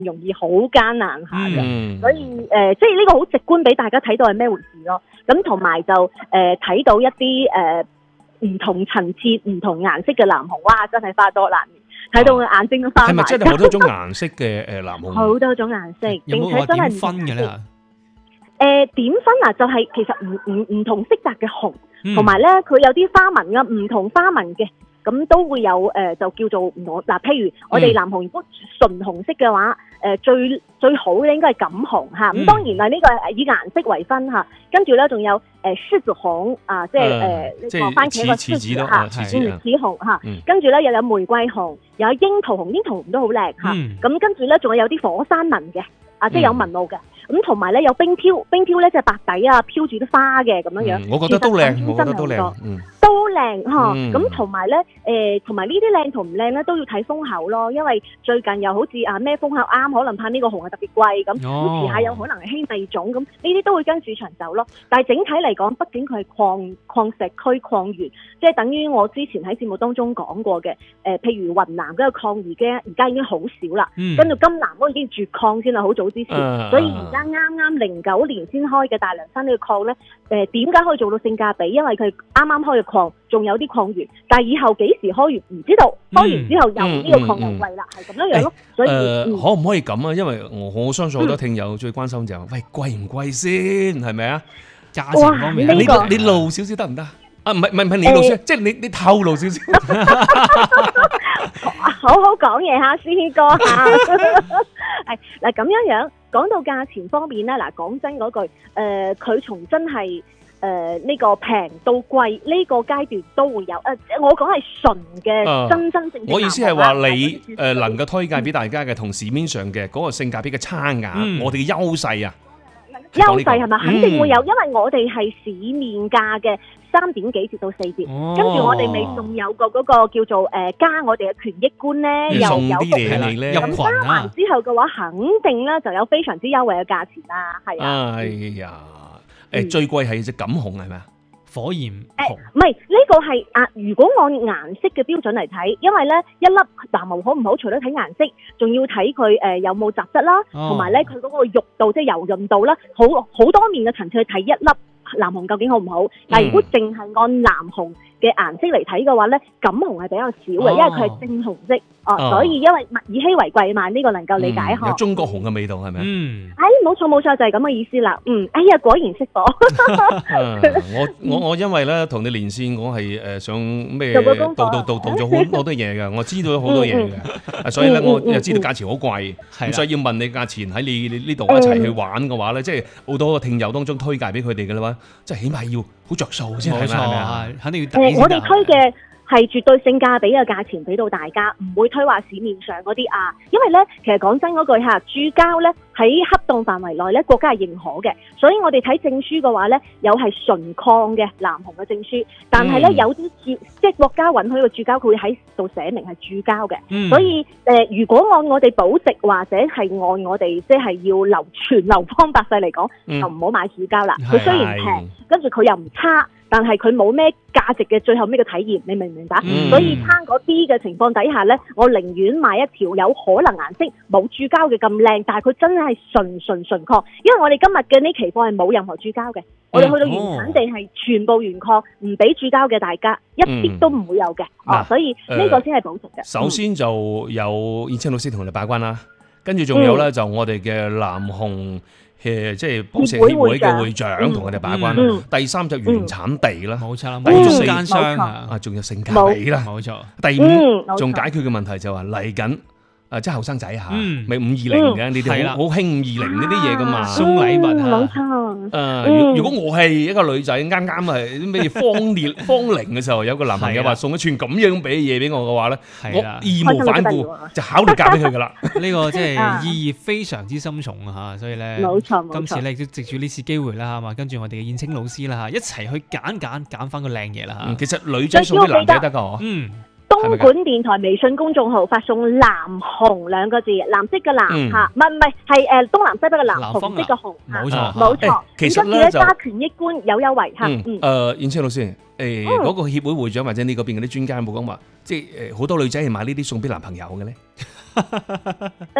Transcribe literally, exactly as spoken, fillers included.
容易，好艱難下嘅。 嗯所以誒、呃，即係呢個好直觀俾大家睇到係咩回事咯。咁同埋就誒睇、呃、到一啲誒唔同層次、唔同顏色嘅南紅，哇！真係花多難言，睇到我眼睛都花埋。 係咪真係好多種顏色嘅誒南紅？ 好多種顏色， 有冇話並且真係點分嘅咧？ 誒、呃、點分啊？就係、是、其實唔唔唔同色澤嘅紅， 嗯同埋咧佢有啲花紋嘅唔同花紋嘅，咁都會有誒、呃、就叫做唔同嗱。譬如我哋南紅如果純紅色嘅話，誒、呃、最最好嘅應該係錦紅嚇。咁、 嗯、 當然啦，呢、這個係以顏色為分嚇。跟住咧仲有誒獅子紅啊，即係誒呢個番茄個獅子嚇，嗯紫紅嚇。跟住咧又有玫瑰紅，又有櫻桃紅，櫻桃紅都好靚嚇。咁跟住咧仲有啲火山紋嘅。啊，即係有紋路嘅，咁同埋咧有冰飄，冰飄咧即係白底啊，飄住啲花嘅咁樣樣、 嗯。我覺得都靚，我覺得都靚，嗯， 都靚嚇。咁嗯同埋咧，誒同埋呢啲靚同唔靚咧都要睇風口咯，因為最近又好似啊咩風口啱，可能拍呢個紅係特別貴咁，咁遲下有可能係興第二種咁，呢啲都會跟市場走咯。但係整體嚟講，畢竟佢係礦礦石區礦源，即係等於我之前喺節目當中講過嘅，誒、呃、譬如雲南嗰個礦而家而家已經好少啦， 嗯、 跟住金南嗰已經絕礦先啦，好早之前， 啊、 所以而家啱啱零九年先開嘅大涼山呢個礦咧，誒點解可以做到性價比？因為佢啱啱開嘅礦仲有啲礦源，但係以後幾時開完唔知道，開完之後又呢個礦又貴啦，係咁樣樣咯。所以誒、 呃嗯、可唔可以咁啊？因為我我相信好多聽友最關心就係、是嗯、喂貴唔貴先係咪啊？ 價錢方面， 呢個、 你你露少少得唔得？啊，唔係唔係唔係你露少，即係你你透露少少。 好好講嘢嚇，師兄哥嚇。係嗱咁樣樣講到價錢方面咧，嗱講真嗰句，誒佢從真係誒呢個平到貴呢、這個階段都會有。誒、呃、我講係純嘅、啊、真真正正。 我意思係話你誒、呃、能夠推介俾大家嘅同市面上嘅嗰個性價比嘅差額，嗯、我哋嘅優勢啊。 優勢係咪？肯定會有，嗯、因為我哋係市面價嘅三點幾折到四折，哦、跟住我哋咪仲有個嗰個叫做誒、呃、加我哋嘅權益觀咧，又有福利咧。咁加埋之後嘅話，肯定咧就有非常之優惠嘅價錢啦，係啊。 哎呀，誒、嗯、最貴係隻錦紅係咪啊？ 火焰誒唔係呢個係啊！如果按顏色嘅標準嚟睇，因為咧一粒南紅好唔好，除咗睇顏色，仲要睇佢誒有冇雜質啦，同埋咧佢嗰個肉度即係油潤度啦，好好多面嘅層次去睇一粒南紅究竟好唔好。但係如果淨係按南紅嘅顏色嚟睇嘅話咧，錦紅係比較少嘅，哦、因為佢係正紅色哦，哦所以因為物以稀為貴嘛，呢、呢個能夠理解嗬、 嗯。有中國紅嘅味道係咪？嗯， 哎，冇錯冇錯，就係咁嘅意思啦。嗯，哎呀，果然識貨。 我我我因為咧同你連線，我係誒想咩？度度度度咗好好多嘢㗎，我知道咗好多嘢嘅，嗯、所以咧我又知道價錢好貴，咁、嗯、所以要問你價錢喺你呢度一齊去玩嘅話咧，即係好多聽友當中推介俾佢哋嘅啦，即係起碼要好着數先係咪啊？肯定要抵先、呃、我哋推嘅係絕對性價比嘅價錢俾到大家，唔會推話市面上嗰啲啊，因為咧其實講真嗰句嚇，註膠咧喺恰當範圍內咧，國家係認可嘅，所以我哋睇證書嘅話咧，有係純礦嘅南紅嘅證書，但係咧、嗯、有啲註即係國家允許嘅註膠，佢會喺度寫明係註膠嘅，嗯、所以誒、呃、如果按我哋保值或者係按我哋即係要流傳流芳百世嚟講，嗯、就唔好買註膠啦。佢雖然平，跟住佢又唔差。但係佢冇咩價值嘅最後咩嘅體驗，你明唔明白？嗯、所以差嗰啲嘅情況底下呢，我寧願買一條有可能顏色冇注膠嘅咁靚，但係佢真係純純純礦，因為我哋今日嘅呢期貨係冇任何注膠嘅，嗯、我哋去到原產地係全部原礦，唔俾注膠嘅，大家一啲都唔會有嘅，嗯、哦，所以呢個先係保值嘅。首先就有燕青老師同你把關啦，跟住仲有呢，嗯、就我哋嘅南紅。誒，即係寶石協會嘅會長同我哋把關。嗯嗯、第三就原產地啦，冇錯啦。第四中間商啊，仲有性價比啦，冇錯。第五仲、嗯、解決嘅問題就話嚟緊。誒即係後生仔嚇，咪五二零嘅，你哋好好興五二零呢啲嘢噶嘛，送禮物嚇。冇錯。誒，如果我係一個女仔，啱啱係咩芳年芳齡嘅時候，有個男朋友話送一串咁樣俾嘢俾我嘅話咧，我義無反顧就考慮嫁俾佢噶啦。呢個即係意義非常之深重啊嚇，所以咧，冇錯冇錯。今次咧都藉住呢次機會啦嚇嘛，跟住我哋嘅燕青老師啦嚇，一齊去揀揀揀翻個靚嘢啦嚇。其實女仔送俾男仔得㗎嗬。嗯。 東莞電台微信公眾號發送南紅兩個字，藍色嘅藍嚇，唔係唔係係誒東南西北嘅南，紅色嘅紅，冇錯冇錯。其實咧就加權益觀有優惠嚇。嗯誒，燕青老師誒嗰個協會會長或者你嗰邊嗰啲專家有冇講話，即係誒好多女仔係買呢啲送俾男朋友嘅咧？誒